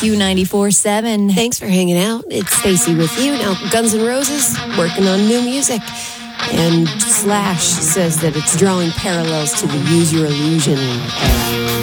Q94.7. Thanks for hanging out. It's Stacy with you. Now, Guns N' Roses working on new music. And Slash says that it's drawing parallels to the Use Your Illusion